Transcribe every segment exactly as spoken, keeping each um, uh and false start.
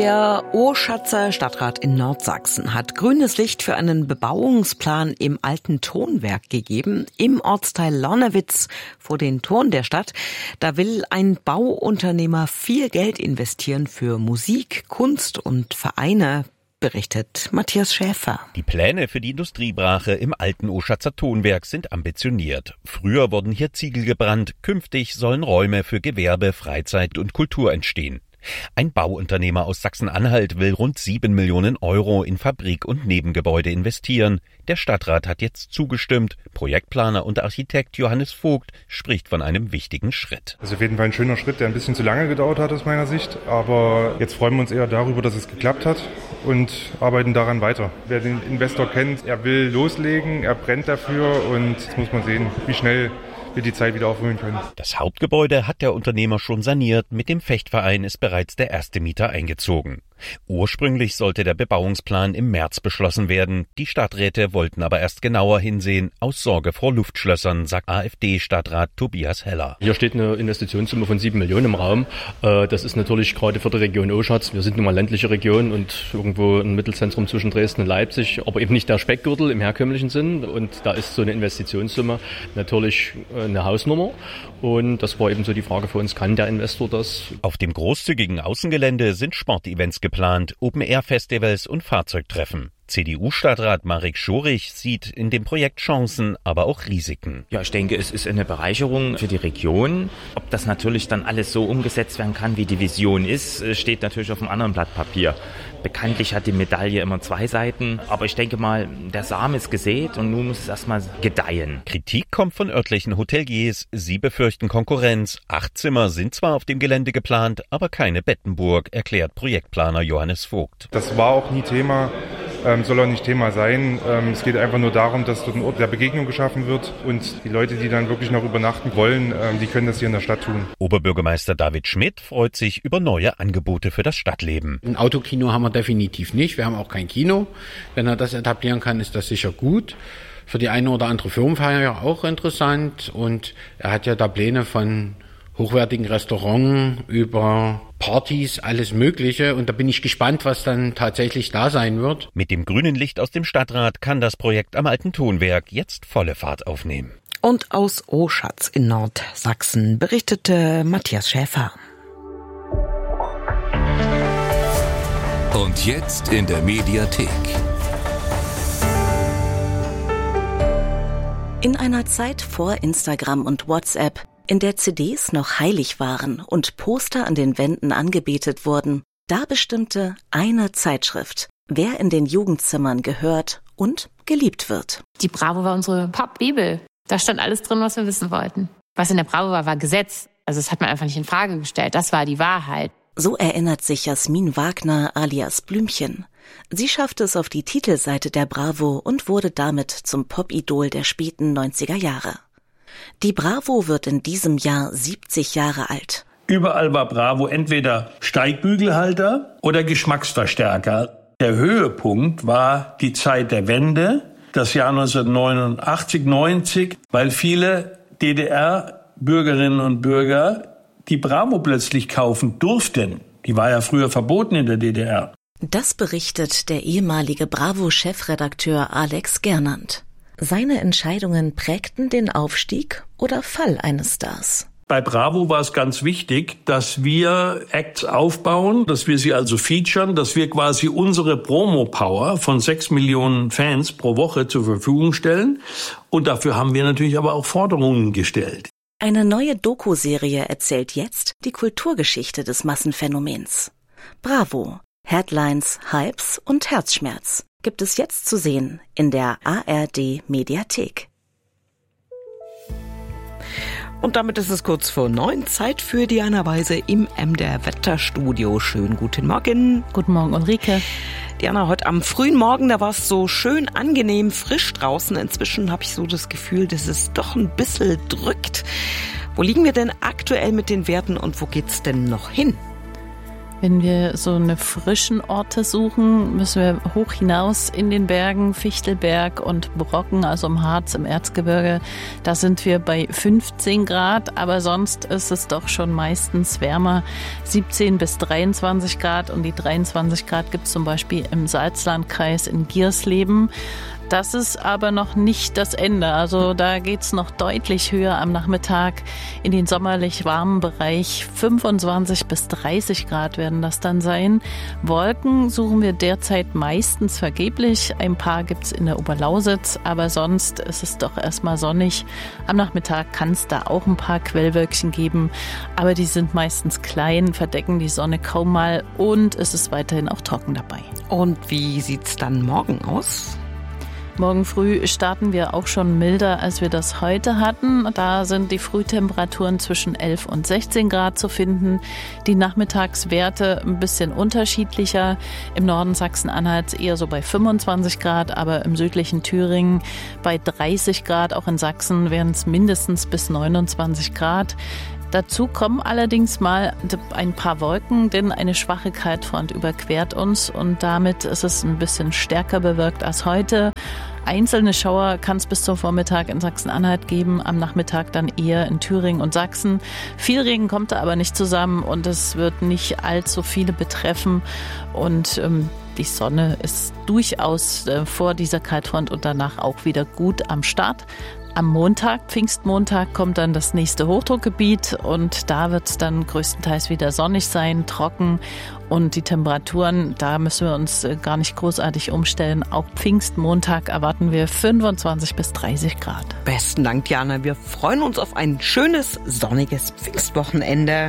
Der Oschatzer Stadtrat in Nordsachsen hat grünes Licht für einen Bebauungsplan im alten Tonwerk gegeben, im Ortsteil Lornewitz vor den Toren der Stadt. Da will ein Bauunternehmer viel Geld investieren für Musik, Kunst und Vereine, berichtet Matthias Schäfer. Die Pläne für die Industriebrache im alten Oschatzer Tonwerk sind ambitioniert. Früher wurden hier Ziegel gebrannt, künftig sollen Räume für Gewerbe, Freizeit und Kultur entstehen. Ein Bauunternehmer aus Sachsen-Anhalt will rund sieben Millionen Euro in Fabrik- und Nebengebäude investieren. Der Stadtrat hat jetzt zugestimmt. Projektplaner und Architekt Johannes Vogt spricht von einem wichtigen Schritt. Das ist auf jeden Fall ein schöner Schritt, der ein bisschen zu lange gedauert hat aus meiner Sicht. Aber jetzt freuen wir uns eher darüber, dass es geklappt hat und arbeiten daran weiter. Wer den Investor kennt, er will loslegen, er brennt dafür und jetzt muss man sehen, wie schnell wir die Zeit wieder aufholen können. Das Hauptgebäude hat der Unternehmer schon saniert. Mit dem Fechtverein ist bereits der erste Mieter eingezogen. Ursprünglich sollte der Bebauungsplan im März beschlossen werden. Die Stadträte wollten aber erst genauer hinsehen, aus Sorge vor Luftschlössern, sagt AfD-Stadtrat Tobias Heller. Hier steht eine Investitionssumme von sieben Millionen im Raum. Das ist natürlich gerade für die Region Oschatz. Wir sind nun mal ländliche Region und irgendwo ein Mittelzentrum zwischen Dresden und Leipzig, aber eben nicht der Speckgürtel im herkömmlichen Sinn. Und da ist so eine Investitionssumme natürlich eine Hausnummer. Und das war eben so die Frage für uns, kann der Investor das? Auf dem großzügigen Außengelände sind Sportevents geplant, Open-Air-Festivals und Fahrzeugtreffen. C D U-Stadtrat Marek Schorich sieht in dem Projekt Chancen, aber auch Risiken. Ja, ich denke, es ist eine Bereicherung für die Region. Ob das natürlich dann alles so umgesetzt werden kann, wie die Vision ist, steht natürlich auf einem anderen Blatt Papier. Bekanntlich hat die Medaille immer zwei Seiten, aber ich denke mal, der Samen ist gesät und nun muss es erstmal gedeihen. Kritik kommt von örtlichen Hoteliers. Sie befürchten Konkurrenz. Acht Zimmer sind zwar auf dem Gelände geplant, aber keine Bettenburg, erklärt Projektplaner Johannes Vogt. Das war auch nie Thema. Ähm, soll auch nicht Thema sein. Ähm, es geht einfach nur darum, dass dort ein Ort der Begegnung geschaffen wird und die Leute, die dann wirklich noch übernachten wollen, ähm, die können das hier in der Stadt tun. Oberbürgermeister David Schmidt freut sich über neue Angebote für das Stadtleben. Ein Autokino haben wir definitiv nicht. Wir haben auch kein Kino. Wenn er das etablieren kann, ist das sicher gut. Für die eine oder andere Firmenfeier ja auch interessant. Und er hat ja da Pläne von hochwertigen Restaurants über Partys, alles Mögliche. Und da bin ich gespannt, was dann tatsächlich da sein wird. Mit dem grünen Licht aus dem Stadtrat kann das Projekt am alten Tonwerk jetzt volle Fahrt aufnehmen. Und aus Oschatz in Nordsachsen berichtete Matthias Schäfer. Und jetzt in der Mediathek. In einer Zeit vor Instagram und WhatsApp, in der C Ds noch heilig waren und Poster an den Wänden angebetet wurden, da bestimmte eine Zeitschrift, wer in den Jugendzimmern gehört und geliebt wird. Die Bravo war unsere Pop-Bibel. Da stand alles drin, was wir wissen wollten. Was in der Bravo war, war Gesetz. Also das hat man einfach nicht in Frage gestellt. Das war die Wahrheit. So erinnert sich Jasmin Wagner alias Blümchen. Sie schaffte es auf die Titelseite der Bravo und wurde damit zum Pop-Idol der späten neunziger Jahre. Die Bravo wird in diesem Jahr siebzig Jahre alt. Überall war Bravo entweder Steigbügelhalter oder Geschmacksverstärker. Der Höhepunkt war die Zeit der Wende, das Jahr neunzehnhundertneunundachtzig, neunzig, weil viele D D R-Bürgerinnen und Bürger die Bravo plötzlich kaufen durften. Die war ja früher verboten in der D D R. Das berichtet der ehemalige Bravo-Chefredakteur Alex Gernand. Seine Entscheidungen prägten den Aufstieg oder Fall eines Stars. Bei Bravo war es ganz wichtig, dass wir Acts aufbauen, dass wir sie also featuren, dass wir quasi unsere Promo-Power von sechs Millionen Fans pro Woche zur Verfügung stellen. Und dafür haben wir natürlich aber auch Forderungen gestellt. Eine neue Doku-Serie erzählt jetzt die Kulturgeschichte des Massenphänomens. Bravo, Headlines, Hypes und Herzschmerz gibt es jetzt zu sehen in der A R D-Mediathek. Und damit ist es kurz vor neun. Zeit für Diana Weise im M D R-Wetterstudio. Schönen guten Morgen. Guten Morgen, Ulrike. Diana, heute am frühen Morgen, da war es so schön angenehm frisch draußen. Inzwischen habe ich so das Gefühl, dass es doch ein bisschen drückt. Wo liegen wir denn aktuell mit den Werten und wo geht's denn noch hin? Wenn wir so eine frischen Orte suchen, müssen wir hoch hinaus in den Bergen, Fichtelberg und Brocken, also im Harz, im Erzgebirge. Da sind wir bei fünfzehn Grad, aber sonst ist es doch schon meistens wärmer, siebzehn bis dreiundzwanzig Grad. Und die dreiundzwanzig Grad gibt es zum Beispiel im Salzlandkreis in Giersleben. Das ist aber noch nicht das Ende. Also da geht's noch deutlich höher am Nachmittag in den sommerlich warmen Bereich. fünfundzwanzig bis dreißig Grad werden das dann sein. Wolken suchen wir derzeit meistens vergeblich. Ein paar gibt's in der Oberlausitz, aber sonst ist es doch erstmal sonnig. Am Nachmittag kann es da auch ein paar Quellwölkchen geben, aber die sind meistens klein, verdecken die Sonne kaum mal und es ist weiterhin auch trocken dabei. Und wie sieht's dann morgen aus? Morgen früh starten wir auch schon milder, als wir das heute hatten. Da sind die Frühtemperaturen zwischen elf und sechzehn Grad zu finden. Die Nachmittagswerte ein bisschen unterschiedlicher. Im Norden Sachsen-Anhalts eher so bei fünfundzwanzig Grad, aber im südlichen Thüringen bei dreißig Grad. Auch in Sachsen wären es mindestens bis neunundzwanzig Grad. Dazu kommen allerdings mal ein paar Wolken, denn eine schwache Kaltfront überquert uns und damit ist es ein bisschen stärker bewölkt als heute. Einzelne Schauer kann es bis zum Vormittag in Sachsen-Anhalt geben, am Nachmittag dann eher in Thüringen und Sachsen. Viel Regen kommt da aber nicht zusammen und es wird nicht allzu viele betreffen und ähm, die Sonne ist durchaus äh, vor dieser Kaltfront und danach auch wieder gut am Start. Am Montag, Pfingstmontag, kommt dann das nächste Hochdruckgebiet und da wird es dann größtenteils wieder sonnig sein, trocken und die Temperaturen, da müssen wir uns gar nicht großartig umstellen. Auch Pfingstmontag erwarten wir fünfundzwanzig bis dreißig Grad. Besten Dank, Jana. Wir freuen uns auf ein schönes, sonniges Pfingstwochenende.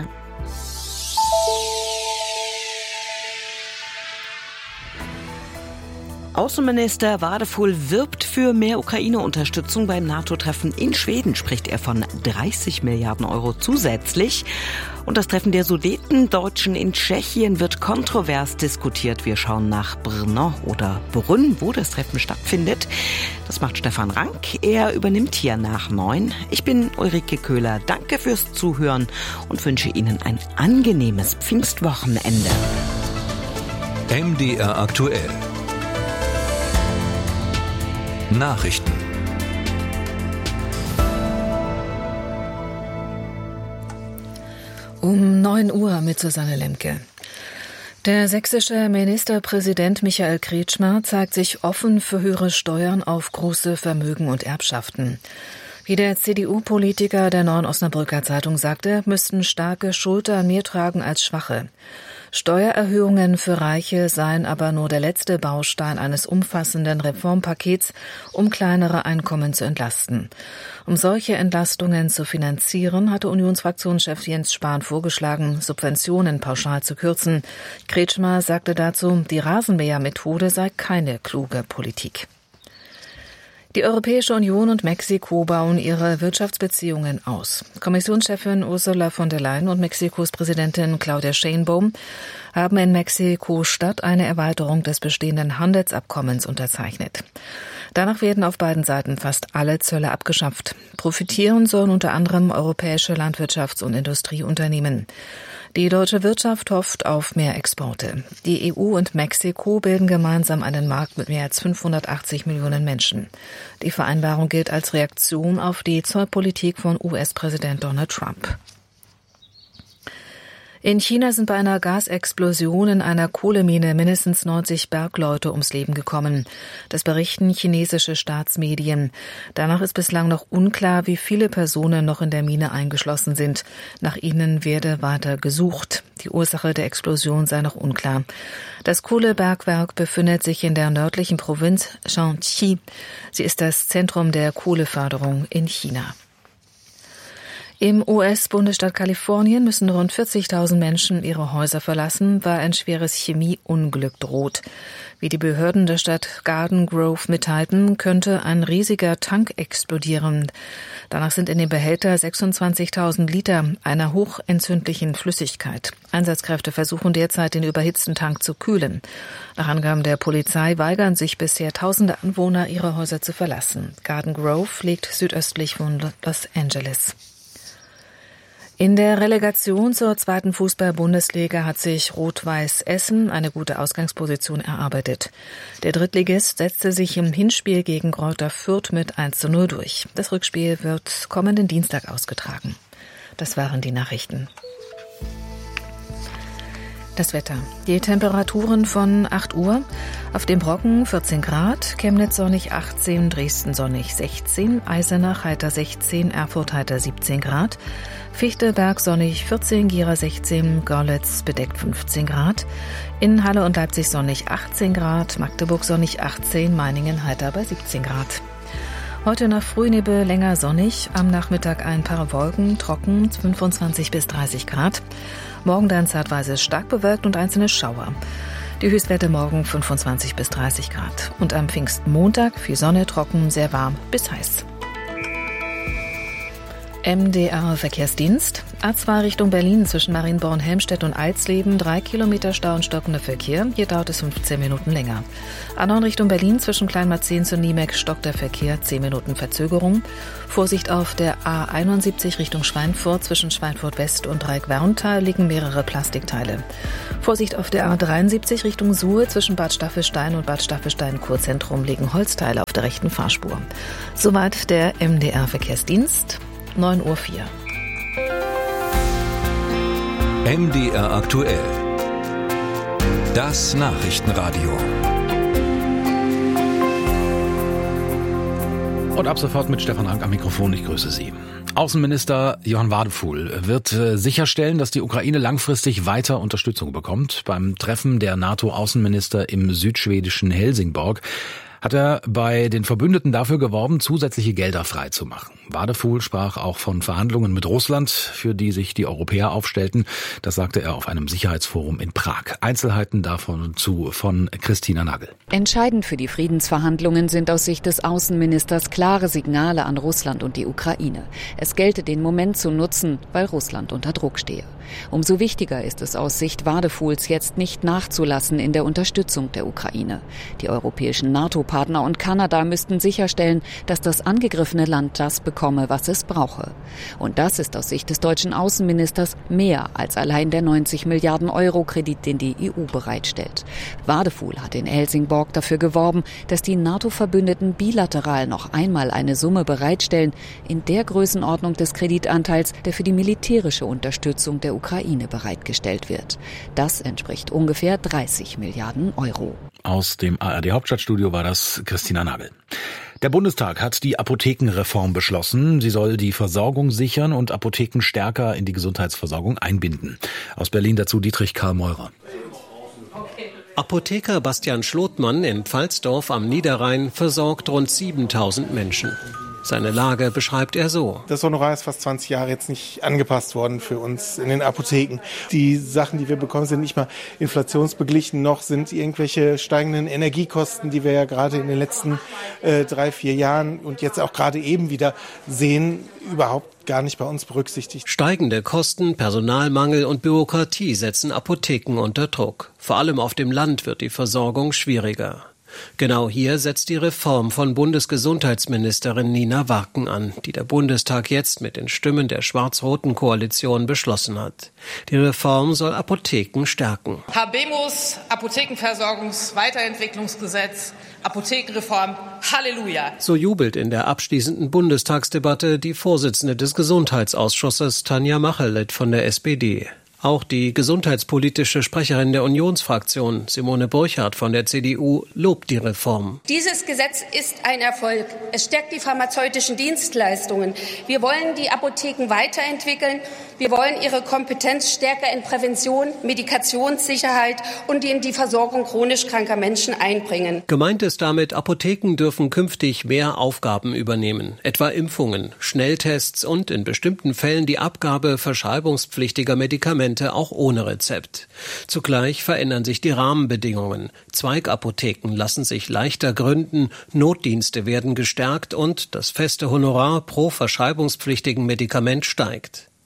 Außenminister Wadefull wirbt für mehr Ukraine-Unterstützung beim NATO-Treffen in Schweden. Spricht er von dreißig Milliarden Euro zusätzlich. Und das Treffen der Sudetendeutschen in Tschechien wird kontrovers diskutiert. Wir schauen nach Brno oder Brünn, wo das Treffen stattfindet. Das macht Stefan Rank. Er übernimmt hier nach neun. Ich bin Ulrike Köhler. Danke fürs Zuhören und wünsche Ihnen ein angenehmes Pfingstwochenende. M D R aktuell. Nachrichten. Um neun Uhr mit Susanne Lemke. Der sächsische Ministerpräsident Michael Kretschmer zeigt sich offen für höhere Steuern auf große Vermögen und Erbschaften. Wie der C D U-Politiker der Neuen Osnabrücker Zeitung sagte, müssten starke Schultern mehr tragen als schwache. Steuererhöhungen für Reiche seien aber nur der letzte Baustein eines umfassenden Reformpakets, um kleinere Einkommen zu entlasten. Um solche Entlastungen zu finanzieren, hatte Unionsfraktionschef Jens Spahn vorgeschlagen, Subventionen pauschal zu kürzen. Kretschmer sagte dazu, die Rasenmähermethode sei keine kluge Politik. Die Europäische Union und Mexiko bauen ihre Wirtschaftsbeziehungen aus. Kommissionschefin Ursula von der Leyen und Mexikos Präsidentin Claudia Sheinbaum haben in Mexiko-Stadt eine Erweiterung des bestehenden Handelsabkommens unterzeichnet. Danach werden auf beiden Seiten fast alle Zölle abgeschafft. Profitieren sollen unter anderem europäische Landwirtschafts- und Industrieunternehmen. Die deutsche Wirtschaft hofft auf mehr Exporte. Die E U und Mexiko bilden gemeinsam einen Markt mit mehr als fünfhundertachtzig Millionen Menschen. Die Vereinbarung gilt als Reaktion auf die Zollpolitik von U S-Präsident Donald Trump. In China sind bei einer Gasexplosion in einer Kohlemine mindestens neunzig Bergleute ums Leben gekommen. Das berichten chinesische Staatsmedien. Danach ist bislang noch unklar, wie viele Personen noch in der Mine eingeschlossen sind. Nach ihnen werde weiter gesucht. Die Ursache der Explosion sei noch unklar. Das Kohlebergwerk befindet sich in der nördlichen Provinz Shanxi. Sie ist das Zentrum der Kohleförderung in China. Im U S-Bundesstaat Kalifornien müssen rund vierzigtausend Menschen ihre Häuser verlassen, weil ein schweres Chemieunglück droht. Wie die Behörden der Stadt Garden Grove mitteilten, könnte ein riesiger Tank explodieren. Danach sind in dem Behälter sechsundzwanzigtausend Liter einer hochentzündlichen Flüssigkeit. Einsatzkräfte versuchen derzeit, den überhitzten Tank zu kühlen. Nach Angaben der Polizei weigern sich bisher tausende Anwohner, ihre Häuser zu verlassen. Garden Grove liegt südöstlich von Los Angeles. In der Relegation zur zweiten Fußball-Bundesliga hat sich Rot-Weiß Essen eine gute Ausgangsposition erarbeitet. Der Drittligist setzte sich im Hinspiel gegen Greuther Fürth mit eins zu null durch. Das Rückspiel wird kommenden Dienstag ausgetragen. Das waren die Nachrichten. Das Wetter. Die Temperaturen von acht Uhr. Auf dem Brocken vierzehn Grad, Chemnitz sonnig achtzehn, Dresden sonnig sechzehn, Eisenach heiter sechzehn, Erfurt heiter siebzehn Grad, Fichtelberg sonnig vierzehn, Gera sechzehn, Görlitz bedeckt fünfzehn Grad, in Halle und Leipzig sonnig achtzehn Grad, Magdeburg sonnig achtzehn, Meiningen heiter bei siebzehn Grad. Heute nach Frühnebel länger sonnig, am Nachmittag ein paar Wolken, trocken, fünfundzwanzig bis dreißig Grad. Morgen dann zeitweise stark bewölkt und einzelne Schauer. Die Höchstwerte morgen fünfundzwanzig bis dreißig Grad. Und am Pfingstmontag viel Sonne, trocken, sehr warm bis heiß. M D R-Verkehrsdienst. A zwei Richtung Berlin zwischen Marienborn-Helmstedt und Alsleben. Drei Kilometer Stau und stockender Verkehr. Hier dauert es fünfzehn Minuten länger. A neun Richtung Berlin zwischen Kleinmarzehn zu Niemek stockt der Verkehr. zehn Minuten Verzögerung. Vorsicht auf der A einundsiebzig Richtung Schweinfurt zwischen Schweinfurt West und Dreieck-Werntal liegen mehrere Plastikteile. Vorsicht auf der A dreiundsiebzig Richtung Suhl zwischen Bad Staffelstein und Bad Staffelstein-Kurzentrum liegen Holzteile auf der rechten Fahrspur. Soweit der M D R-Verkehrsdienst. neun Uhr vier. M D R aktuell. Das Nachrichtenradio. Und ab sofort mit Stefan Rank am Mikrofon. Ich grüße Sie. Außenminister Johann Wadephul wird äh, sicherstellen, dass die Ukraine langfristig weiter Unterstützung bekommt. Beim Treffen der NATO-Außenminister im südschwedischen Helsingborg hat er bei den Verbündeten dafür geworben, zusätzliche Gelder freizumachen. Wadephul sprach auch von Verhandlungen mit Russland, für die sich die Europäer aufstellten. Das sagte er auf einem Sicherheitsforum in Prag. Einzelheiten davon zu von Christina Nagel. Entscheidend für die Friedensverhandlungen sind aus Sicht des Außenministers klare Signale an Russland und die Ukraine. Es gelte, den Moment zu nutzen, weil Russland unter Druck stehe. Umso wichtiger ist es aus Sicht Wadephuls jetzt nicht nachzulassen in der Unterstützung der Ukraine. Die europäischen NATO-Partner und Kanada müssten sicherstellen, dass das angegriffene Land das bekomme, was es brauche. Und das ist aus Sicht des deutschen Außenministers mehr als allein der neunzig Milliarden Euro Kredit, den die E U bereitstellt. Wadephul hat in Helsingborg dafür geworben, dass die NATO-Verbündeten bilateral noch einmal eine Summe bereitstellen, in der Größenordnung des Kreditanteils, der für die militärische Unterstützung der Ukraine bereitgestellt wird. Das entspricht ungefähr dreißig Milliarden Euro. Aus dem A R D-Hauptstadtstudio war das Christina Nagel. Der Bundestag hat die Apothekenreform beschlossen. Sie soll die Versorgung sichern und Apotheken stärker in die Gesundheitsversorgung einbinden. Aus Berlin dazu Dietrich Karl Meurer. Apotheker Bastian Schlotmann in Pfalzdorf am Niederrhein versorgt rund siebentausend Menschen. Seine Lage beschreibt er so. Das Honorar ist fast zwanzig Jahre jetzt nicht angepasst worden für uns in den Apotheken. Die Sachen, die wir bekommen, sind nicht mal inflationsbeglichen, noch sind irgendwelche steigenden Energiekosten, die wir ja gerade in den letzten äh, drei, vier Jahren und jetzt auch gerade eben wieder sehen, überhaupt gar nicht bei uns berücksichtigt. Steigende Kosten, Personalmangel und Bürokratie setzen Apotheken unter Druck. Vor allem auf dem Land wird die Versorgung schwieriger. Genau hier setzt die Reform von Bundesgesundheitsministerin Nina Warken an, die der Bundestag jetzt mit den Stimmen der schwarz-roten Koalition beschlossen hat. Die Reform soll Apotheken stärken. Habemus, Apothekenversorgungs-Weiterentwicklungsgesetz, Apothekenreform, Halleluja! So jubelt in der abschließenden Bundestagsdebatte die Vorsitzende des Gesundheitsausschusses Tanja Macheleit von der S P D. Auch die gesundheitspolitische Sprecherin der Unionsfraktion, Simone Burchardt von der C D U, lobt die Reform. Dieses Gesetz ist ein Erfolg. Es stärkt die pharmazeutischen Dienstleistungen. Wir wollen die Apotheken weiterentwickeln. Wir wollen ihre Kompetenz stärker in Prävention, Medikationssicherheit und in die Versorgung chronisch kranker Menschen einbringen. Gemeint ist damit, Apotheken dürfen künftig mehr Aufgaben übernehmen, etwa Impfungen, Schnelltests und in bestimmten Fällen die Abgabe verschreibungspflichtiger Medikamente auch ohne Rezept. Zugleich verändern sich die Rahmenbedingungen. Zweigapotheken lassen sich leichter gründen, Notdienste werden gestärkt und das feste Honorar pro verschreibungspflichtigen Medikament steigt.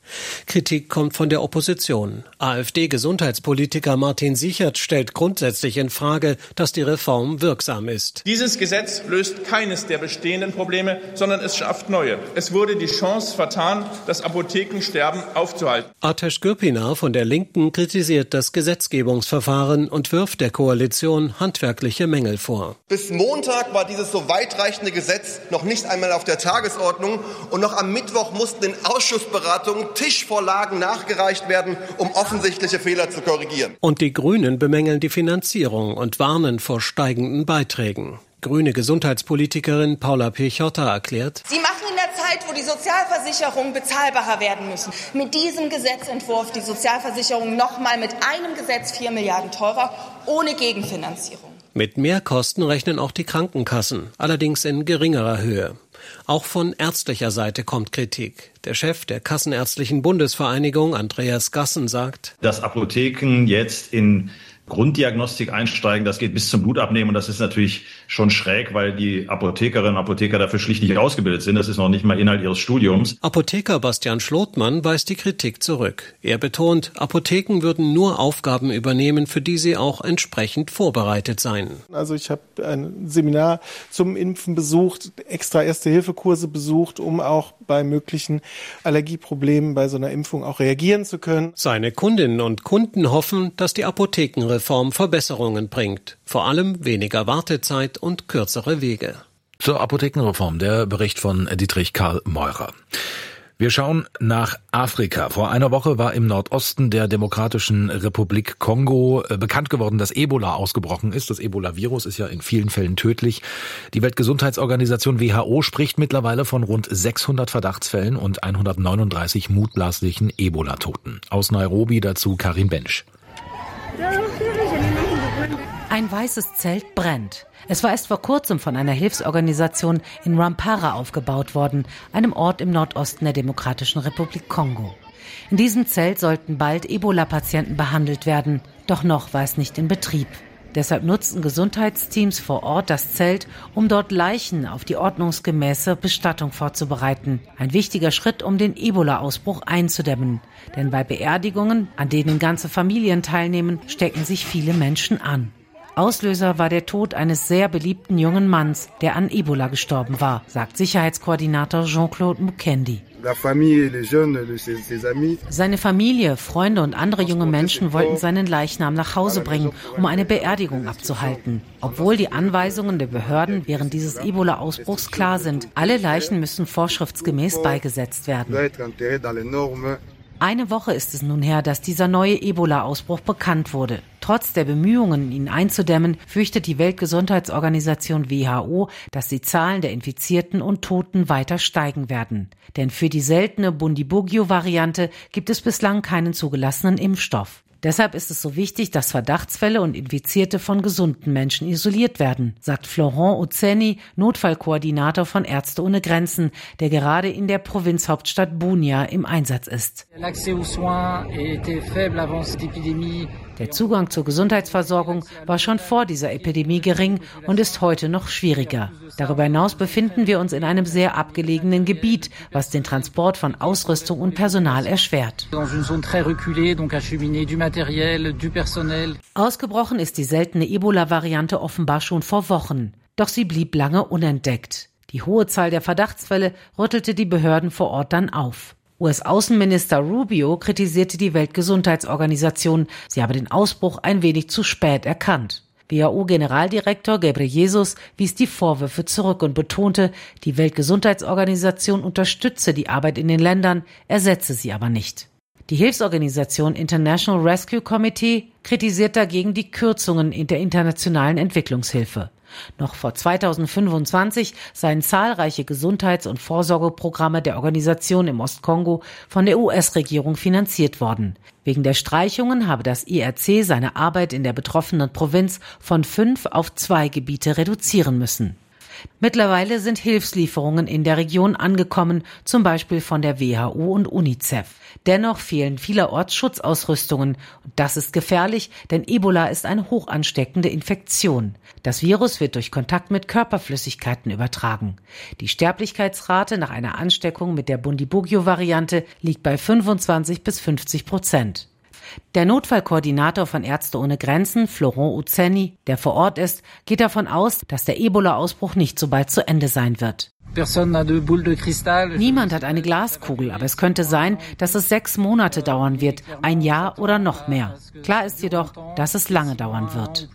Kritik kommt von der Opposition. AfD-Gesundheitspolitiker Martin Sichert stellt grundsätzlich in Frage, dass die Reform wirksam ist. Dieses Gesetz löst keines der bestehenden Probleme, sondern es schafft neue. Es wurde die Chance vertan, das Apothekensterben aufzuhalten. Ateş Gürpınar von der Linken kritisiert das Gesetzgebungsverfahren und wirft der Koalition handwerkliche Mängel vor. Bis Montag war dieses so weitreichende Gesetz noch nicht einmal auf der Tagesordnung und noch am Mittwoch mussten in Ausschussberatungen Tischvorlagen nachgereicht werden, um offensichtliche Fehler zu korrigieren. Und die Grünen bemängeln die Finanzierung und warnen vor steigenden Beiträgen. Grüne Gesundheitspolitikerin Paula Piechota erklärt: Sie machen in der Zeit, wo die Sozialversicherungen bezahlbarer werden müssen, mit diesem Gesetzentwurf die Sozialversicherung nochmal mit einem Gesetz vier Milliarden teurer, ohne Gegenfinanzierung. Mit Mehrkosten rechnen auch die Krankenkassen, allerdings in geringerer Höhe. Auch von ärztlicher Seite kommt Kritik. Der Chef der Kassenärztlichen Bundesvereinigung, Andreas Gassen, sagt: Dass Apotheken jetzt in Grunddiagnostik einsteigen, das geht bis zum Blutabnehmen und das ist natürlich schon schräg, weil die Apothekerinnen und Apotheker dafür schlicht nicht ausgebildet sind. Das ist noch nicht mal Inhalt ihres Studiums. Apotheker Bastian Schlotmann weist die Kritik zurück. Er betont, Apotheken würden nur Aufgaben übernehmen, für die sie auch entsprechend vorbereitet seien. Also ich habe ein Seminar zum Impfen besucht, extra Erste-Hilfe-Kurse besucht, um auch bei möglichen Allergieproblemen bei so einer Impfung auch reagieren zu können. Seine Kundinnen und Kunden hoffen, dass die Apothekenreform Reform Verbesserungen bringt, vor allem weniger Wartezeit und kürzere Wege. Zur Apothekenreform, der Bericht von Dietrich Karl Meurer. Wir schauen nach Afrika. Vor einer Woche war im Nordosten der Demokratischen Republik Kongo bekannt geworden, dass Ebola ausgebrochen ist. Das Ebola-Virus ist ja in vielen Fällen tödlich. Die Weltgesundheitsorganisation W H O spricht mittlerweile von rund sechshundert Verdachtsfällen und hundertneununddreißig mutmaßlichen Ebola-Toten. Aus Nairobi dazu Karin Bensch. Ein weißes Zelt brennt. Es war erst vor kurzem von einer Hilfsorganisation in Rwampara aufgebaut worden, einem Ort im Nordosten der Demokratischen Republik Kongo. In diesem Zelt sollten bald Ebola-Patienten behandelt werden, doch noch war es nicht in Betrieb. Deshalb nutzten Gesundheitsteams vor Ort das Zelt, um dort Leichen auf die ordnungsgemäße Bestattung vorzubereiten. Ein wichtiger Schritt, um den Ebola-Ausbruch einzudämmen. Denn bei Beerdigungen, an denen ganze Familien teilnehmen, stecken sich viele Menschen an. Auslöser war der Tod eines sehr beliebten jungen Manns, der an Ebola gestorben war, sagt Sicherheitskoordinator Jean-Claude Mukendi. Seine Familie, Freunde und andere junge Menschen wollten seinen Leichnam nach Hause bringen, um eine Beerdigung abzuhalten. Obwohl die Anweisungen der Behörden während dieses Ebola-Ausbruchs klar sind, alle Leichen müssen vorschriftsgemäß beigesetzt werden. Eine Woche ist es nun her, dass dieser neue Ebola-Ausbruch bekannt wurde. Trotz der Bemühungen, ihn einzudämmen, fürchtet die Weltgesundheitsorganisation W H O, dass die Zahlen der Infizierten und Toten weiter steigen werden. Denn für die seltene Bundibugyo-Variante gibt es bislang keinen zugelassenen Impfstoff. Deshalb ist es so wichtig, dass Verdachtsfälle und Infizierte von gesunden Menschen isoliert werden, sagt Florent Ozzeni, Notfallkoordinator von Ärzte ohne Grenzen, der gerade in der Provinzhauptstadt Bunia im Einsatz ist. Der Zugang zur Gesundheitsversorgung war schon vor dieser Epidemie gering und ist heute noch schwieriger. Darüber hinaus befinden wir uns in einem sehr abgelegenen Gebiet, was den Transport von Ausrüstung und Personal erschwert. Ausgebrochen ist die seltene Ebola-Variante offenbar schon vor Wochen. Doch sie blieb lange unentdeckt. Die hohe Zahl der Verdachtsfälle rüttelte die Behörden vor Ort dann auf. U S-Außenminister Rubio kritisierte die Weltgesundheitsorganisation. Sie habe den Ausbruch ein wenig zu spät erkannt. W H O-Generaldirektor Ghebreyesus wies die Vorwürfe zurück und betonte, die Weltgesundheitsorganisation unterstütze die Arbeit in den Ländern, ersetze sie aber nicht. Die Hilfsorganisation International Rescue Committee kritisiert dagegen die Kürzungen in der internationalen Entwicklungshilfe. Noch vor zweitausendfünfundzwanzig seien zahlreiche Gesundheits- und Vorsorgeprogramme der Organisation im Ostkongo von der U S-Regierung finanziert worden. Wegen der Streichungen habe das I R C seine Arbeit in der betroffenen Provinz von fünf auf zwei Gebiete reduzieren müssen. Mittlerweile sind Hilfslieferungen in der Region angekommen, zum Beispiel von der W H O und UNICEF. Dennoch fehlen vielerorts Schutzausrüstungen. Und das ist gefährlich, denn Ebola ist eine hoch ansteckende Infektion. Das Virus wird durch Kontakt mit Körperflüssigkeiten übertragen. Die Sterblichkeitsrate nach einer Ansteckung mit der Bundibugyo-Variante liegt bei fünfundzwanzig bis fünfzig Prozent. Der Notfallkoordinator von Ärzte ohne Grenzen, Florent Uzzeni, der vor Ort ist, geht davon aus, dass der Ebola-Ausbruch nicht so bald zu Ende sein wird. Niemand hat eine Glaskugel, aber es könnte sein, dass es sechs Monate dauern wird, ein Jahr oder noch mehr. Klar ist jedoch, dass es lange dauern wird.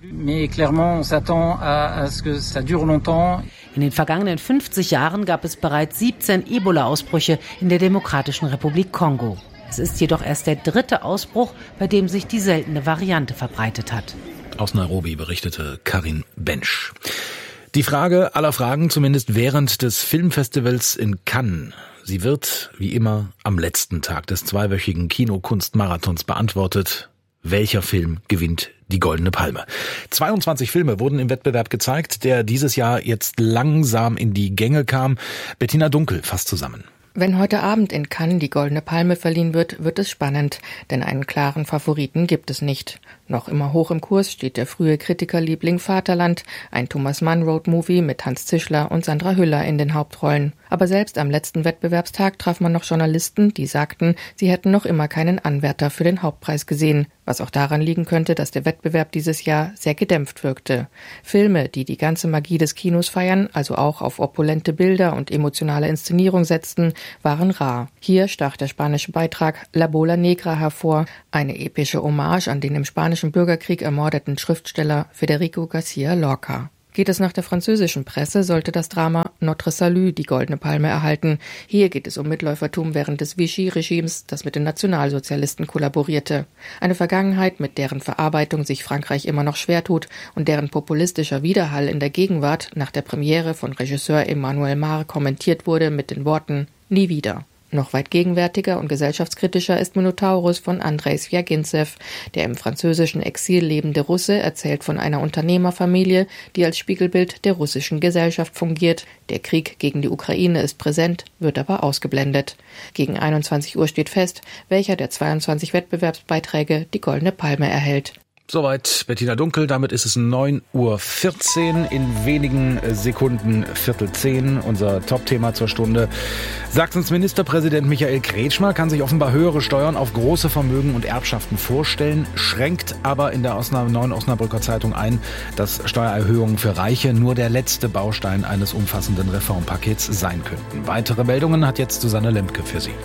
In den vergangenen fünfzig Jahren gab es bereits siebzehn Ebola-Ausbrüche in der Demokratischen Republik Kongo. Es ist jedoch erst der dritte Ausbruch, bei dem sich die seltene Variante verbreitet hat. Aus Nairobi berichtete Karin Bensch. Die Frage aller Fragen, zumindest während des Filmfestivals in Cannes. Sie wird, wie immer, am letzten Tag des zweiwöchigen Kinokunstmarathons beantwortet. Welcher Film gewinnt die Goldene Palme? zweiundzwanzig Filme wurden im Wettbewerb gezeigt, der dieses Jahr jetzt langsam in die Gänge kam. Bettina Dunkel fasst zusammen. Wenn heute Abend in Cannes die Goldene Palme verliehen wird, wird es spannend, denn einen klaren Favoriten gibt es nicht. Noch immer hoch im Kurs steht der frühe Kritikerliebling Vaterland, ein Thomas Mann-Road-Movie mit Hans Zischler und Sandra Hüller in den Hauptrollen. Aber selbst am letzten Wettbewerbstag traf man noch Journalisten, die sagten, sie hätten noch immer keinen Anwärter für den Hauptpreis gesehen. Was auch daran liegen könnte, dass der Wettbewerb dieses Jahr sehr gedämpft wirkte. Filme, die die ganze Magie des Kinos feiern, also auch auf opulente Bilder und emotionale Inszenierung setzten, waren rar. Hier stach der spanische Beitrag La Bola Negra hervor, eine epische Hommage an den im spanischen Bürgerkrieg ermordeten Schriftsteller Federico García Lorca. Geht es nach der französischen Presse, sollte das Drama Notre Salut die Goldene Palme erhalten. Hier geht es um Mitläufertum während des Vichy-Regimes, das mit den Nationalsozialisten kollaborierte. Eine Vergangenheit, mit deren Verarbeitung sich Frankreich immer noch schwer tut und deren populistischer Widerhall in der Gegenwart nach der Premiere von Regisseur Emmanuel Mar kommentiert wurde mit den Worten „Nie wieder“. Noch weit gegenwärtiger und gesellschaftskritischer ist Minotaurus von Andrei Swjagintsev. Der im französischen Exil lebende Russe erzählt von einer Unternehmerfamilie, die als Spiegelbild der russischen Gesellschaft fungiert. Der Krieg gegen die Ukraine ist präsent, wird aber ausgeblendet. Gegen einundzwanzig Uhr steht fest, welcher der zweiundzwanzig Wettbewerbsbeiträge die Goldene Palme erhält. Soweit Bettina Dunkel, damit ist es neun Uhr vierzehn, in wenigen Sekunden Viertel zehn, unser Top-Thema zur Stunde. Sachsens Ministerpräsident Michael Kretschmer kann sich offenbar höhere Steuern auf große Vermögen und Erbschaften vorstellen, schränkt aber in der Osnabrück, neuen Osnabrücker Zeitung ein, dass Steuererhöhungen für Reiche nur der letzte Baustein eines umfassenden Reformpakets sein könnten. Weitere Meldungen hat jetzt Susanne Lemke für Sie.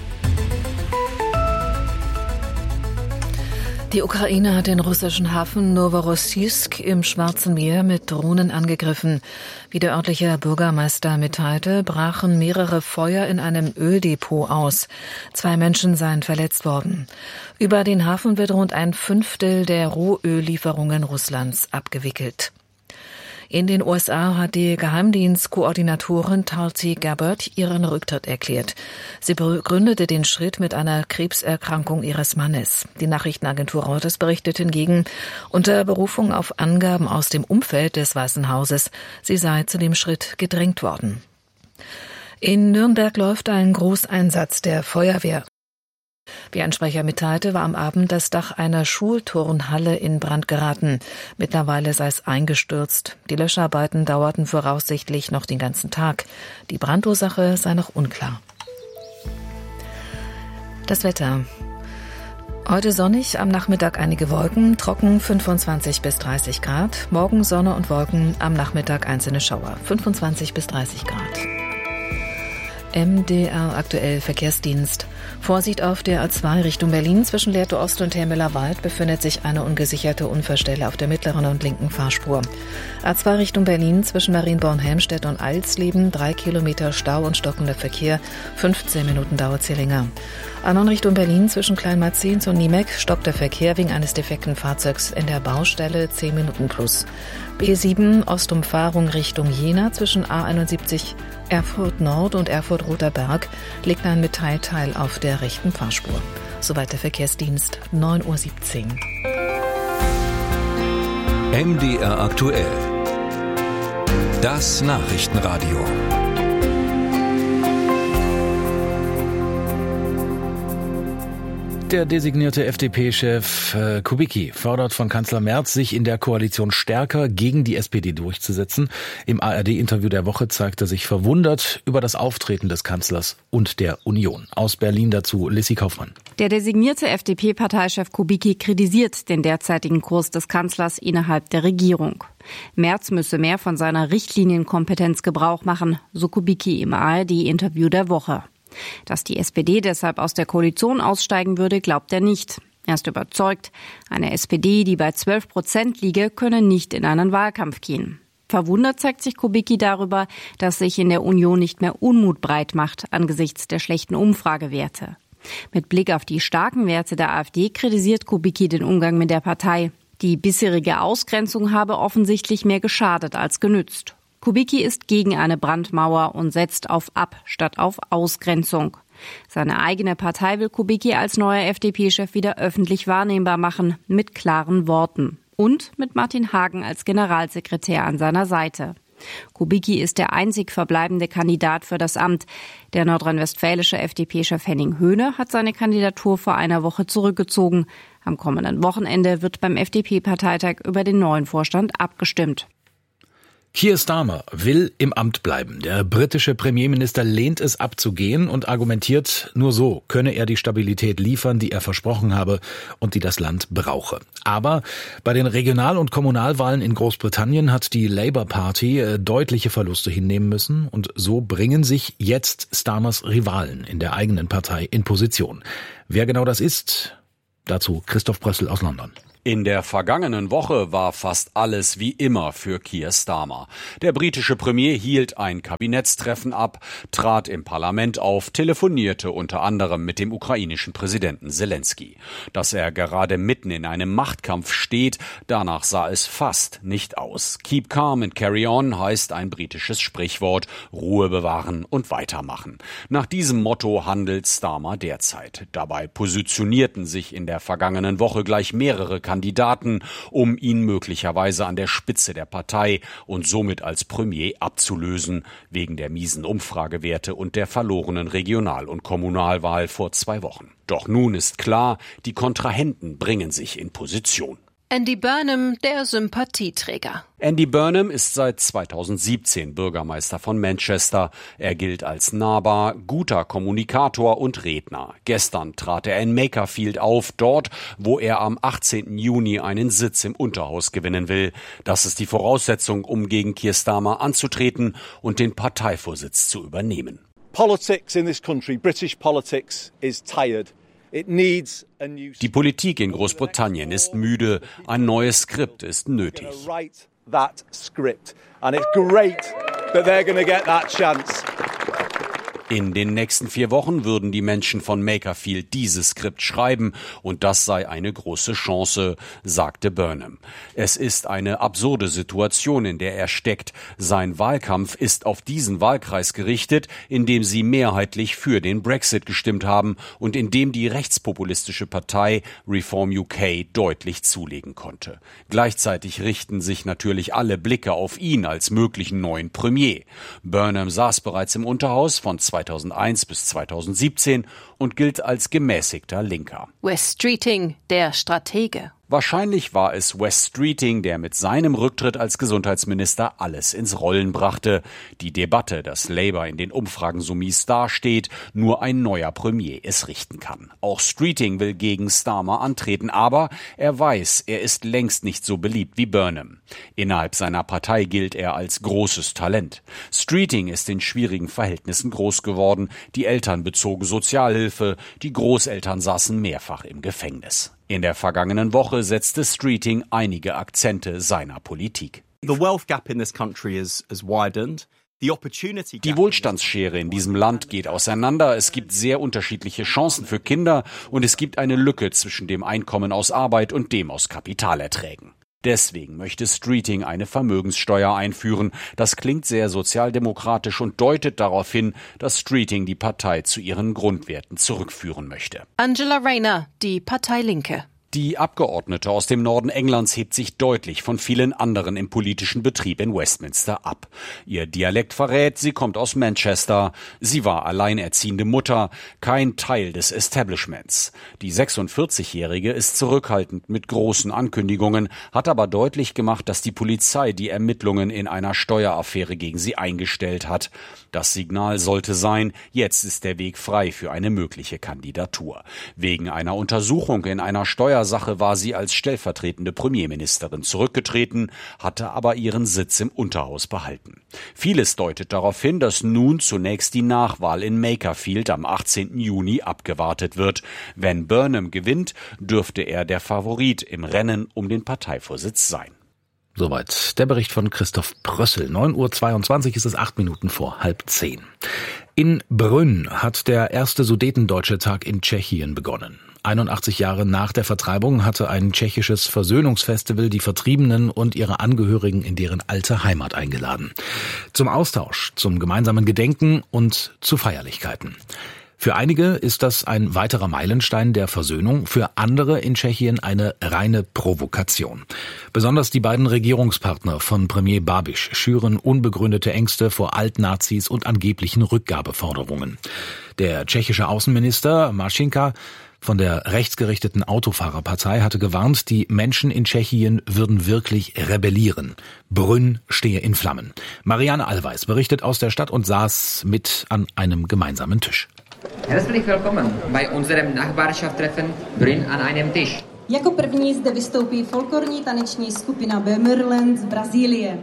Die Ukraine hat den russischen Hafen Novorossiysk im Schwarzen Meer mit Drohnen angegriffen. Wie der örtliche Bürgermeister mitteilte, brachen mehrere Feuer in einem Öldepot aus. Zwei Menschen seien verletzt worden. Über den Hafen wird rund ein Fünftel der Rohöllieferungen Russlands abgewickelt. In den U S A hat die Geheimdienstkoordinatorin Tulsi Gabbard ihren Rücktritt erklärt. Sie begründete den Schritt mit einer Krebserkrankung ihres Mannes. Die Nachrichtenagentur Reuters berichtet hingegen unter Berufung auf Angaben aus dem Umfeld des Weißen Hauses, sie sei zu dem Schritt gedrängt worden. In Nürnberg läuft ein Großeinsatz der Feuerwehr. Wie ein Sprecher mitteilte, war am Abend das Dach einer Schulturnhalle in Brand geraten. Mittlerweile sei es eingestürzt. Die Löscharbeiten dauerten voraussichtlich noch den ganzen Tag. Die Brandursache sei noch unklar. Das Wetter. Heute sonnig, am Nachmittag einige Wolken, trocken fünfundzwanzig bis dreißig Grad. Morgen Sonne und Wolken, am Nachmittag einzelne Schauer, fünfundzwanzig bis dreißig Grad. M D R aktuell Verkehrsdienst. Vorsicht auf der A zwei Richtung Berlin. Zwischen Lehrte Ost und Helmeler Wald befindet sich eine ungesicherte Unfallstelle auf der mittleren und linken Fahrspur. A zwei Richtung Berlin zwischen Marienborn-Helmstedt und Alsleben. Drei Kilometer Stau und stockender Verkehr. fünfzehn Minuten dauert sie länger. A neun Richtung Berlin zwischen Kleinmarzens und Niemek stoppt der Verkehr wegen eines defekten Fahrzeugs in der Baustelle. zehn Minuten plus. B sieben Ostumfahrung Richtung Jena zwischen A einundsiebzig Erfurt Nord und Erfurt Roter Berg liegt ein Metallteil auf der rechten Fahrspur. Soweit der Verkehrsdienst, neun Uhr siebzehn. M D R aktuell. Das Nachrichtenradio. Der designierte F D P-Chef äh, Kubicki fordert von Kanzler Merz, sich in der Koalition stärker gegen die S P D durchzusetzen. Im A R D-Interview der Woche zeigt er sich verwundert über das Auftreten des Kanzlers und der Union. Aus Berlin dazu Lissy Kaufmann. Der designierte F D P-Parteichef Kubicki kritisiert den derzeitigen Kurs des Kanzlers innerhalb der Regierung. Merz müsse mehr von seiner Richtlinienkompetenz Gebrauch machen, so Kubicki im A R D-Interview der Woche. Dass die S P D deshalb aus der Koalition aussteigen würde, glaubt er nicht. Er ist überzeugt, eine S P D, die bei zwölf Prozent liege, könne nicht in einen Wahlkampf gehen. Verwundert zeigt sich Kubicki darüber, dass sich in der Union nicht mehr Unmut breit macht angesichts der schlechten Umfragewerte. Mit Blick auf die starken Werte der AfD kritisiert Kubicki den Umgang mit der Partei. Die bisherige Ausgrenzung habe offensichtlich mehr geschadet als genützt. Kubicki ist gegen eine Brandmauer und setzt auf Ab- statt auf Ausgrenzung. Seine eigene Partei will Kubicki als neuer F D P-Chef wieder öffentlich wahrnehmbar machen, mit klaren Worten. Und mit Martin Hagen als Generalsekretär an seiner Seite. Kubicki ist der einzig verbleibende Kandidat für das Amt. Der nordrhein-westfälische F D P-Chef Henning Höhne hat seine Kandidatur vor einer Woche zurückgezogen. Am kommenden Wochenende wird beim F D P-Parteitag über den neuen Vorstand abgestimmt. Keir Starmer will im Amt bleiben. Der britische Premierminister lehnt es abzugehen und argumentiert, nur so könne er die Stabilität liefern, die er versprochen habe und die das Land brauche. Aber bei den Regional- und Kommunalwahlen in Großbritannien hat die Labour Party deutliche Verluste hinnehmen müssen und so bringen sich jetzt Starmers Rivalen in der eigenen Partei in Position. Wer genau das ist, dazu Christoph Brössel aus London. In der vergangenen Woche war fast alles wie immer für Keir Starmer. Der britische Premier hielt ein Kabinettstreffen ab, trat im Parlament auf, telefonierte unter anderem mit dem ukrainischen Präsidenten Zelensky. Dass er gerade mitten in einem Machtkampf steht, danach sah es fast nicht aus. Keep calm and carry on heißt ein britisches Sprichwort, Ruhe bewahren und weitermachen. Nach diesem Motto handelt Starmer derzeit. Dabei positionierten sich in der vergangenen Woche gleich mehrere Kandidaten Kandidaten, um ihn möglicherweise an der Spitze der Partei und somit als Premier abzulösen, wegen der miesen Umfragewerte und der verlorenen Regional- und Kommunalwahl vor zwei Wochen. Doch nun ist klar, die Kontrahenten bringen sich in Position. Andy Burnham, der Sympathieträger. Andy Burnham ist seit zweitausendsiebzehn Bürgermeister von Manchester. Er gilt als nahbar, guter Kommunikator und Redner. Gestern trat er in Makerfield auf, dort, wo er am achtzehnten Juni einen Sitz im Unterhaus gewinnen will. Das ist die Voraussetzung, um gegen Keir Starmer anzutreten und den Parteivorsitz zu übernehmen. Politics in this country, British politics, is tired. Die Politik in Großbritannien ist müde. Ein neues Skript ist nötig. In den nächsten vier Wochen würden die Menschen von Makerfield dieses Skript schreiben und das sei eine große Chance, sagte Burnham. Es ist eine absurde Situation, in der er steckt. Sein Wahlkampf ist auf diesen Wahlkreis gerichtet, in dem sie mehrheitlich für den Brexit gestimmt haben und in dem die rechtspopulistische Partei Reform U K deutlich zulegen konnte. Gleichzeitig richten sich natürlich alle Blicke auf ihn als möglichen neuen Premier. Burnham saß bereits im Unterhaus von zweitausendeins bis zweitausendsiebzehn und gilt als gemäßigter Linker. Wes Streeting, der Stratege. Wahrscheinlich war es Wes Streeting, der mit seinem Rücktritt als Gesundheitsminister alles ins Rollen brachte. Die Debatte, dass Labour in den Umfragen so mies dasteht, nur ein neuer Premier es richten kann. Auch Streeting will gegen Starmer antreten, aber er weiß, er ist längst nicht so beliebt wie Burnham. Innerhalb seiner Partei gilt er als großes Talent. Streeting ist in schwierigen Verhältnissen groß geworden. Die Eltern bezogen Sozialhilfe, die Großeltern saßen mehrfach im Gefängnis. In der vergangenen Woche setzte Streeting einige Akzente seiner Politik. The wealth gap in this country is, is widened. Die Wohlstandsschere in diesem Land geht auseinander. Es gibt sehr unterschiedliche Chancen für Kinder und es gibt eine Lücke zwischen dem Einkommen aus Arbeit und dem aus Kapitalerträgen. Deswegen möchte Streeting eine Vermögenssteuer einführen. Das klingt sehr sozialdemokratisch und deutet darauf hin, dass Streeting die Partei zu ihren Grundwerten zurückführen möchte. Angela Rayner, die Partei Linke. Die Abgeordnete aus dem Norden Englands hebt sich deutlich von vielen anderen im politischen Betrieb in Westminster ab. Ihr Dialekt verrät, sie kommt aus Manchester. Sie war alleinerziehende Mutter, kein Teil des Establishments. Die sechsundvierzigjährige ist zurückhaltend mit großen Ankündigungen, hat aber deutlich gemacht, dass die Polizei die Ermittlungen in einer Steueraffäre gegen sie eingestellt hat. Das Signal sollte sein, jetzt ist der Weg frei für eine mögliche Kandidatur. Wegen einer Untersuchung in einer Steuersache war sie als stellvertretende Premierministerin zurückgetreten, hatte aber ihren Sitz im Unterhaus behalten. Vieles deutet darauf hin, dass nun zunächst die Nachwahl in Makerfield am achtzehnten Juni abgewartet wird. Wenn Burnham gewinnt, dürfte er der Favorit im Rennen um den Parteivorsitz sein. Soweit der Bericht von Christoph Brössel. neun Uhr zweiundzwanzig ist es acht Minuten vor halb zehn. In Brünn hat der erste Sudetendeutsche Tag in Tschechien begonnen. einundachtzig Jahre nach der Vertreibung hatte ein tschechisches Versöhnungsfestival die Vertriebenen und ihre Angehörigen in deren alte Heimat eingeladen. Zum Austausch, zum gemeinsamen Gedenken und zu Feierlichkeiten. Für einige ist das ein weiterer Meilenstein der Versöhnung, für andere in Tschechien eine reine Provokation. Besonders die beiden Regierungspartner von Premier Babiš schüren unbegründete Ängste vor Altnazis und angeblichen Rückgabeforderungen. Der tschechische Außenminister Marcinka von der rechtsgerichteten Autofahrerpartei hatte gewarnt, die Menschen in Tschechien würden wirklich rebellieren. Brünn stehe in Flammen. Marianne Allweis berichtet aus der Stadt und saß mit an einem gemeinsamen Tisch. Herzlich willkommen bei unserem Nachbarschaftstreffen Brünn an einem Tisch. Jako první zde vystoupí folklorní taneční skupina Böhmerland z Brasilien.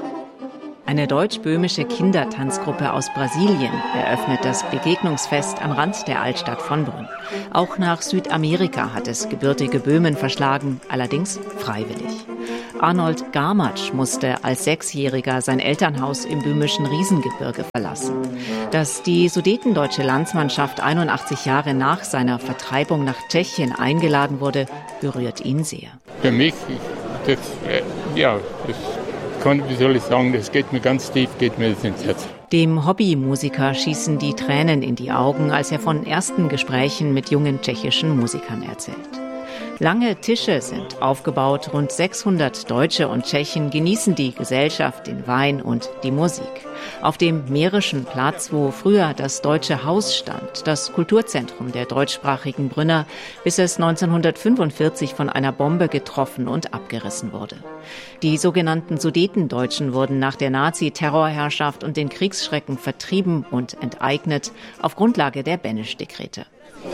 Eine deutsch-böhmische Kindertanzgruppe aus Brasilien eröffnet das Begegnungsfest am Rand der Altstadt von Brünn. Auch nach Südamerika hat es gebürtige Böhmen verschlagen, allerdings freiwillig. Arnold Garmatsch musste als Sechsjähriger sein Elternhaus im böhmischen Riesengebirge verlassen. Dass die sudetendeutsche Landsmannschaft einundachtzig Jahre nach seiner Vertreibung nach Tschechien eingeladen wurde, berührt ihn sehr. Für mich, das, ja, das kann, wie soll ich sagen, das geht mir ganz tief, geht mir das ins Herz. Dem Hobbymusiker schießen die Tränen in die Augen, als er von ersten Gesprächen mit jungen tschechischen Musikern erzählt. Lange Tische sind aufgebaut, rund sechshundert Deutsche und Tschechen genießen die Gesellschaft, den Wein und die Musik. Auf dem Mährischen Platz, wo früher das Deutsche Haus stand, das Kulturzentrum der deutschsprachigen Brünner, bis es neunzehnhundertfünfundvierzig von einer Bombe getroffen und abgerissen wurde. Die sogenannten Sudetendeutschen wurden nach der Nazi-Terrorherrschaft und den Kriegsschrecken vertrieben und enteignet auf Grundlage der Benesch-Dekrete.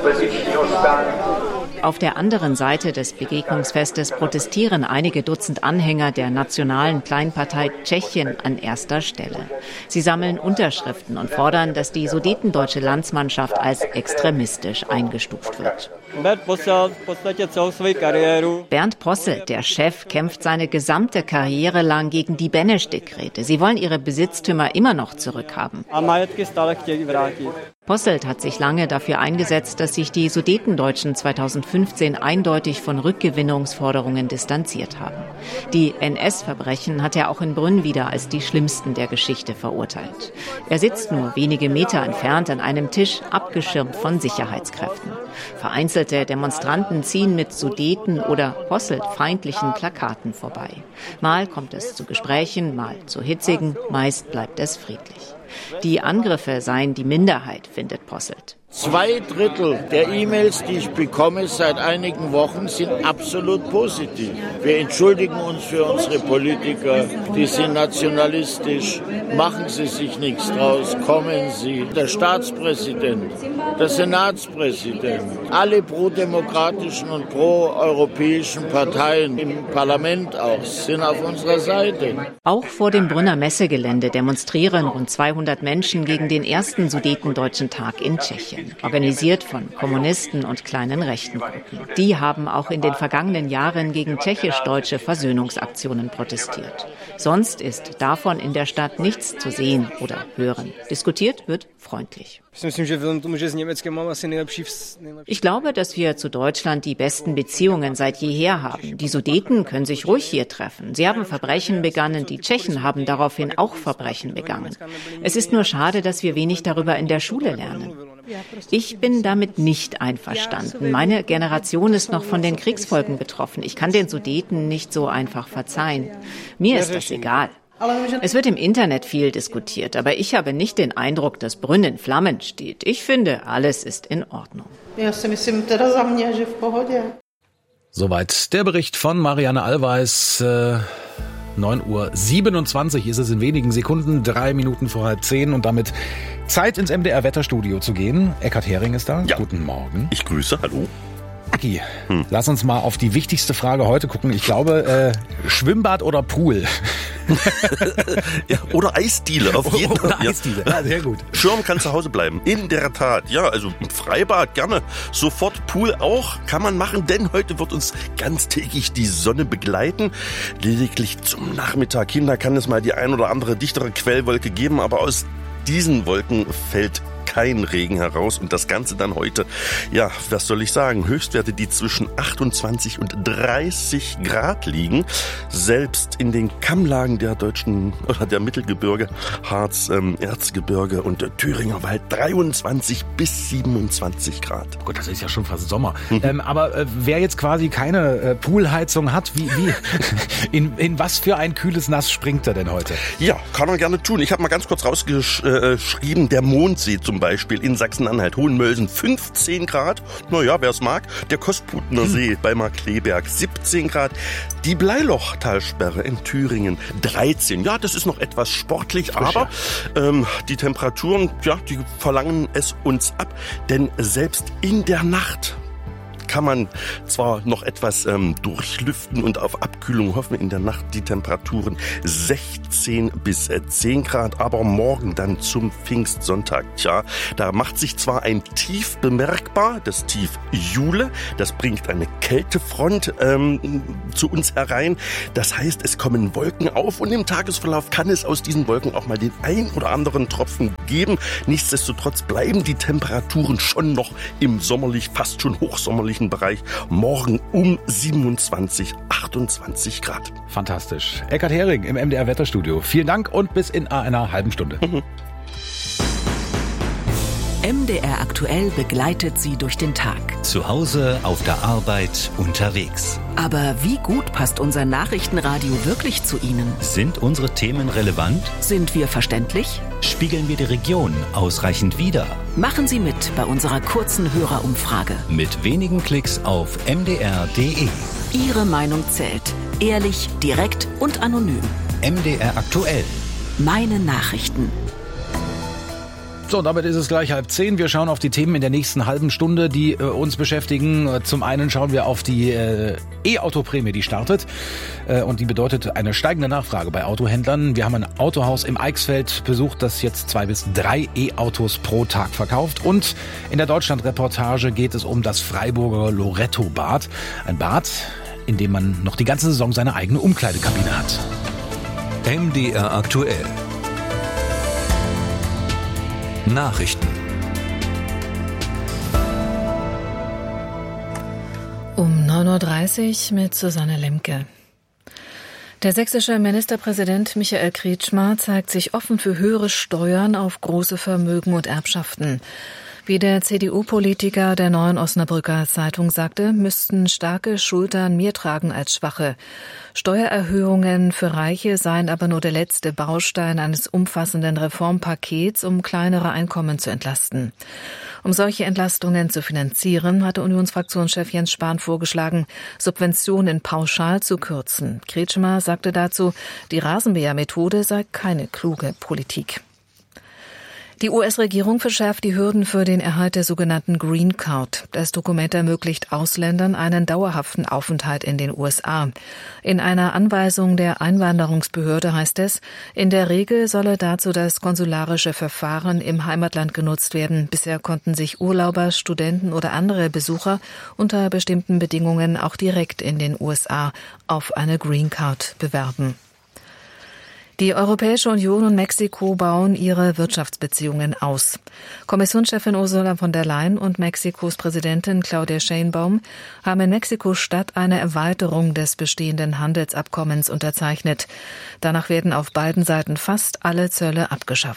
Auf der anderen Seite des Begegnungsfestes protestieren einige Dutzend Anhänger der nationalen Kleinpartei Tschechien an erster Stelle. Sie sammeln Unterschriften und fordern, dass die sudetendeutsche Landsmannschaft als extremistisch eingestuft wird. Bernd Posselt, der Chef, kämpft seine gesamte Karriere lang gegen die Benesch-Dekrete. Sie wollen ihre Besitztümer immer noch zurückhaben. Posselt hat sich lange dafür eingesetzt, dass sich die Sudetendeutschen zweitausendfünfzehn eindeutig von Rückgewinnungsforderungen distanziert haben. Die N S-Verbrechen hat er auch in Brünn wieder als die schlimmsten der Geschichte verurteilt. Er sitzt nur wenige Meter entfernt an einem Tisch, abgeschirmt von Sicherheitskräften. Vereinzelte Demonstranten ziehen mit Sudeten- oder Posselt-feindlichen Plakaten vorbei. Mal kommt es zu Gesprächen, mal zu hitzigen, meist bleibt es friedlich. Die Angriffe seien die Minderheit, findet Posselt. Zwei Drittel der E-Mails, die ich bekomme seit einigen Wochen, sind absolut positiv. Wir entschuldigen uns für unsere Politiker, die sind nationalistisch. Machen Sie sich nichts draus, kommen Sie. Der Staatspräsident, der Senatspräsident, alle prodemokratischen und proeuropäischen Parteien im Parlament auch sind auf unserer Seite. Auch vor dem Brünner Messegelände demonstrieren rund zweihundert Menschen gegen den ersten Sudetendeutschen Tag in Tschechien. Organisiert von Kommunisten und kleinen rechten Gruppen. Die haben auch in den vergangenen Jahren gegen tschechisch-deutsche Versöhnungsaktionen protestiert. Sonst ist davon in der Stadt nichts zu sehen oder hören. Diskutiert wird freundlich. Ich glaube, dass wir zu Deutschland die besten Beziehungen seit jeher haben. Die Sudeten können sich ruhig hier treffen. Sie haben Verbrechen begangen, die Tschechen haben daraufhin auch Verbrechen begangen. Es ist nur schade, dass wir wenig darüber in der Schule lernen. Ich bin damit nicht einverstanden. Meine Generation ist noch von den Kriegsfolgen betroffen. Ich kann den Sudeten nicht so einfach verzeihen. Mir ist das egal. Es wird im Internet viel diskutiert, aber ich habe nicht den Eindruck, dass Brünn in Flammen steht. Ich finde, alles ist in Ordnung. Soweit der Bericht von Marianne Allweis. Äh, neun Uhr siebenundzwanzig ist es in wenigen Sekunden, drei Minuten vor halb zehn und damit Zeit ins M D R-Wetterstudio zu gehen. Eckhard Hering ist da. Ja. Guten Morgen. Ich grüße, hallo. Aki, hm. lass uns mal auf die wichtigste Frage heute gucken. Ich glaube, äh, Schwimmbad oder Pool? ja, oder Eisdiele, auf jeden Fall. Oder Eisdiele, ja, sehr gut. Schirm kann zu Hause bleiben, in der Tat. Ja, also Freibad gerne, sofort Pool auch, kann man machen, denn heute wird uns ganztägig die Sonne begleiten. Lediglich zum Nachmittag hin, da kann es mal die ein oder andere dichtere Quellwolke geben, aber aus diesen Wolken fällt kein Regen heraus und das Ganze dann heute, ja, was soll ich sagen, Höchstwerte, die zwischen achtundzwanzig und dreißig Grad liegen. Selbst in den Kammlagen der deutschen oder der Mittelgebirge, Harz, ähm, Erzgebirge und der Thüringer Wald dreiundzwanzig bis siebenundzwanzig Grad. Gut, das ist ja schon fast Sommer. Mhm. Ähm, aber äh, wer jetzt quasi keine äh, Poolheizung hat, wie, wie in, in was für ein kühles Nass springt er denn heute? Ja, kann er gerne tun. Ich habe mal ganz kurz rausgeschrieben, äh, der Mondsee zum Beispiel. Beispiel in Sachsen-Anhalt, Hohenmölsen fünfzehn Grad. Naja, wer es mag. Der Kostputener See hm. bei Markleberg siebzehn Grad. Die Bleilochtalsperre in Thüringen dreizehn. Ja, das ist noch etwas sportlich, Frisch, aber ähm, die Temperaturen, ja, die verlangen es uns ab. Denn selbst in der Nacht kann man zwar noch etwas ähm, durchlüften und auf Abkühlung hoffen, in der Nacht die Temperaturen sechzehn bis zehn Grad, aber morgen dann zum Pfingstsonntag, tja, da macht sich zwar ein Tief bemerkbar, das Tief Jule, das bringt eine Kältefront ähm, zu uns herein, das heißt, es kommen Wolken auf und im Tagesverlauf kann es aus diesen Wolken auch mal den ein oder anderen Tropfen geben. Nichtsdestotrotz bleiben die Temperaturen schon noch im sommerlich, fast schon hochsommerlich Bereich. Morgen um siebenundzwanzig, achtundzwanzig Grad. Fantastisch. Eckhard Hering im M D R-Wetterstudio. Vielen Dank und bis in einer halben Stunde. Mhm. M D R aktuell begleitet Sie durch den Tag. Zu Hause, auf der Arbeit, unterwegs. Aber wie gut passt unser Nachrichtenradio wirklich zu Ihnen? Sind unsere Themen relevant? Sind wir verständlich? Spiegeln wir die Region ausreichend wider? Machen Sie mit bei unserer kurzen Hörerumfrage. Mit wenigen Klicks auf m d r punkt d e. Ihre Meinung zählt. Ehrlich, direkt und anonym. M D R aktuell. Meine Nachrichten. So, damit ist es gleich halb zehn. Wir schauen auf die Themen in der nächsten halben Stunde, die äh, uns beschäftigen. Zum einen schauen wir auf die äh, E-Auto-Prämie, die startet. Äh, und die bedeutet eine steigende Nachfrage bei Autohändlern. Wir haben ein Autohaus im Eichsfeld besucht, das jetzt zwei bis drei E-Autos pro Tag verkauft. Und in der Deutschland-Reportage geht es um das Freiburger Loretto-Bad. Ein Bad, in dem man noch die ganze Saison seine eigene Umkleidekabine hat. M D R aktuell. Nachrichten. Um neun Uhr dreißig mit Susanne Lemke. Der sächsische Ministerpräsident Michael Kretschmer zeigt sich offen für höhere Steuern auf große Vermögen und Erbschaften. Wie der C D U-Politiker der Neuen Osnabrücker Zeitung sagte, müssten starke Schultern mehr tragen als schwache. Steuererhöhungen für Reiche seien aber nur der letzte Baustein eines umfassenden Reformpakets, um kleinere Einkommen zu entlasten. Um solche Entlastungen zu finanzieren, hatte Unionsfraktionschef Jens Spahn vorgeschlagen, Subventionen pauschal zu kürzen. Kretschmer sagte dazu, die Rasenmähermethode sei keine kluge Politik. Die U S-Regierung verschärft die Hürden für den Erhalt der sogenannten Green Card. Das Dokument ermöglicht Ausländern einen dauerhaften Aufenthalt in den U S A. In einer Anweisung der Einwanderungsbehörde heißt es, in der Regel solle dazu das konsularische Verfahren im Heimatland genutzt werden. Bisher konnten sich Urlauber, Studenten oder andere Besucher unter bestimmten Bedingungen auch direkt in den U S A auf eine Green Card bewerben. Die Europäische Union und Mexiko bauen ihre Wirtschaftsbeziehungen aus. Kommissionschefin Ursula von der Leyen und Mexikos Präsidentin Claudia Sheinbaum haben in Mexiko-Stadt eine Erweiterung des bestehenden Handelsabkommens unterzeichnet. Danach werden auf beiden Seiten fast alle Zölle abgeschafft.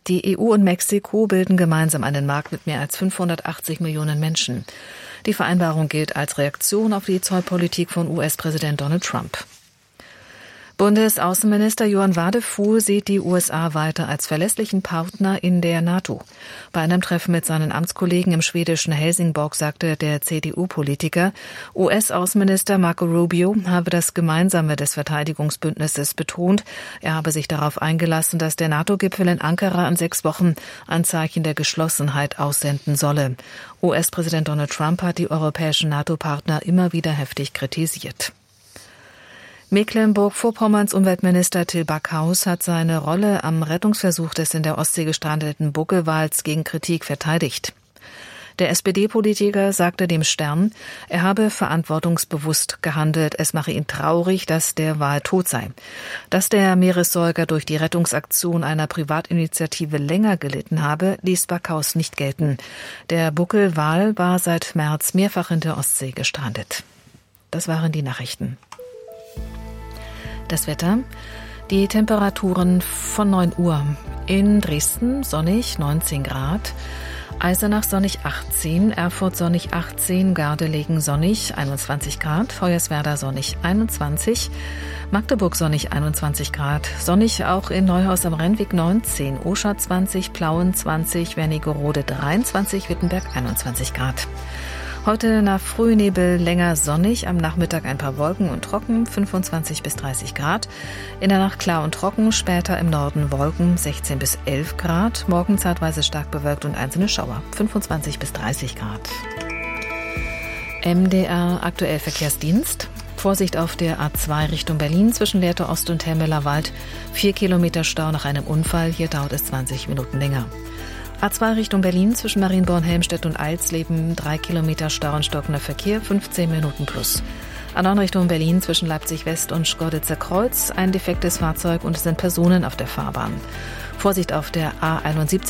Die E U und Mexiko bilden gemeinsam einen Markt mit mehr als fünfhundertachtzig Millionen Menschen. Die Vereinbarung gilt als Reaktion auf die Zollpolitik von U S-Präsident Donald Trump. Bundesaußenminister Johann Wadefuhl sieht die U S A weiter als verlässlichen Partner in der NATO. Bei einem Treffen mit seinen Amtskollegen im schwedischen Helsingborg sagte der C D U-Politiker, U S-Außenminister Marco Rubio habe das Gemeinsame des Verteidigungsbündnisses betont. Er habe sich darauf eingelassen, dass der NATO-Gipfel in Ankara in sechs Wochen ein Zeichen der Geschlossenheit aussenden solle. U S-Präsident Donald Trump hat die europäischen NATO-Partner immer wieder heftig kritisiert. Mecklenburg-Vorpommerns Umweltminister Till Backhaus hat seine Rolle am Rettungsversuch des in der Ostsee gestrandeten Buckelwals gegen Kritik verteidigt. Der S P D-Politiker sagte dem Stern, er habe verantwortungsbewusst gehandelt. Es mache ihn traurig, dass der Wal tot sei. Dass der Meeressäuger durch die Rettungsaktion einer Privatinitiative länger gelitten habe, ließ Backhaus nicht gelten. Der Buckelwal war seit März mehrfach in der Ostsee gestrandet. Das waren die Nachrichten. Das Wetter, die Temperaturen von neun Uhr. In Dresden sonnig neunzehn Grad, Eisenach sonnig achtzehn, Erfurt sonnig achtzehn, Gardelegen sonnig einundzwanzig Grad, Hoyerswerda sonnig einundzwanzig, Magdeburg sonnig einundzwanzig Grad, sonnig auch in Neuhaus am Rennweg neunzehn, Oschat zwanzig, Plauen zwanzig, Wernigerode dreiundzwanzig, Wittenberg einundzwanzig Grad. Heute nach Frühnebel länger sonnig, am Nachmittag ein paar Wolken und trocken, fünfundzwanzig bis dreißig Grad. In der Nacht klar und trocken, später im Norden Wolken, sechzehn bis elf Grad. Morgen zeitweise stark bewölkt und einzelne Schauer, fünfundzwanzig bis dreißig Grad. M D R aktuell Verkehrsdienst. Vorsicht auf der A zwei Richtung Berlin zwischen Lehrte Ost und Helmeler Wald. Vier Kilometer Stau nach einem Unfall, hier dauert es zwanzig Minuten länger. A zwei Richtung Berlin zwischen Marienborn, Helmstedt und Eilsleben, drei Kilometer Stau und stockender Verkehr, fünfzehn Minuten plus. A neun Richtung Berlin zwischen Leipzig West und Schkeuditzer Kreuz, ein defektes Fahrzeug und es sind Personen auf der Fahrbahn. Vorsicht auf der A einundsiebzig